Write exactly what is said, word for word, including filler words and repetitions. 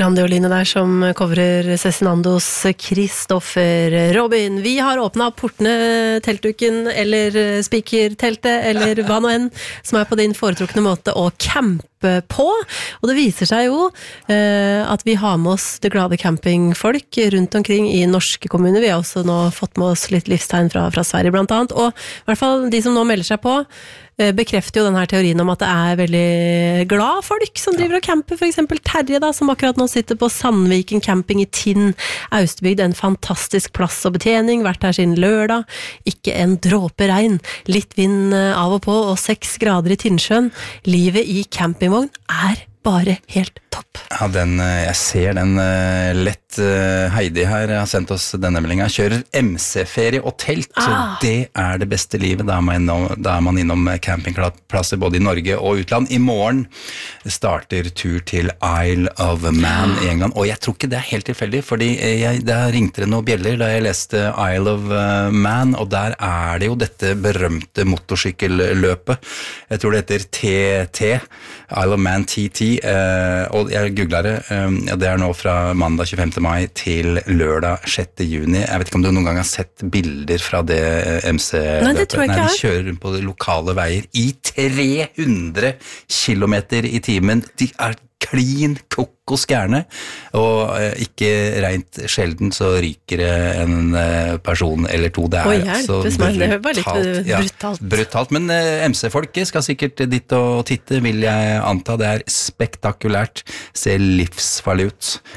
Grandioline der som coverer Cezinandos Kristoffer. Robin, vi har åpnet portene, teltduken eller speakerteltet eller hva nå enn som er på din foretrukne måte å campe på, og det viser seg jo eh, at vi har med oss det glade campingfolk rundt omkring i norske kommuner. Vi har også nå fått med oss litt livstegn fra, fra Sverige blant annet, og i hvert fall de som nå melder seg på eh, bekrefter jo denne teorien om at det er veldig glad folk som driver og camper, for eksempel Terje da, som akkurat nå sitter på Sandviken camping i Tinn, Austbygd, en fantastisk plass og betjening, vært her siden lørdag, ikke en dråpe regn, litt vind av og på og seks grader i Tinnsjøen. Livet i campingvogn er bare helt topp. Ja, den, jeg ser den lett. Heidi her har sendt oss denne meldingen. Kjører M C-ferie og telt. Ah. Det er det beste livet. Da er man innom, da er man innom campingplasser både i Norge og utland. I morgen starter tur til Isle of Man i England. Og jeg tror ikke det er helt tilfeldig, fordi jeg, der ringte det noen bjeller da jeg leste Isle of Man, og der er det jo dette berømte motorsykkelløpet. Jeg tror det heter T T, Isle of Man T T, eh, og jeg googlet det. Eh, det er nå fra mandag tjuefemte mai til lørdag sjette juni. Jeg vet ikke om du noen gang har sett bilder fra det M C-løpet. Nei, det tror jeg ikke. Nei, de kjører rundt på de lokale veier i tre hundre kilometer i timen. De er klin kokos gærne, og eh, ikke rent sjelden så ryker det en eh, person eller to. Det er Oi, altså brutalt. Det var litt brutalt. Ja, brutalt, men eh, M C-folket skal sikkert dit og titte, vil jeg anta. Det er spektakulært, ser livsfarlig ut.